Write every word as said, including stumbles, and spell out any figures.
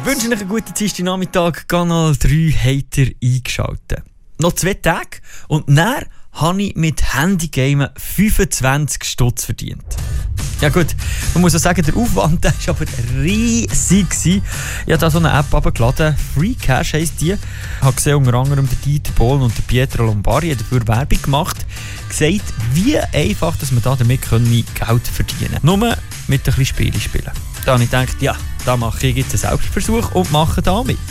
wünsche euch einen guten Dienstagnachmittag. Kanal drei habt ihr eingeschaltet. Noch zwei Tage und dann habe ich mit Handygamen fünfundzwanzig Stutz verdient. Ja gut, man muss auch sagen, der Aufwand war aber riesig. Ich habe da so eine App runtergeladen, Free Cash heisst die. Ich habe gesehen, unter anderem der Dieter Bohlen und der Pietro Lombardi dafür Werbung gemacht. Gesagt, wie einfach dass man da damit Geld verdienen kann. Nur mit ein bisschen Spiele spielen. Da habe ich gedacht, ja, da mache ich jetzt einen Selbstversuch und mache da mit.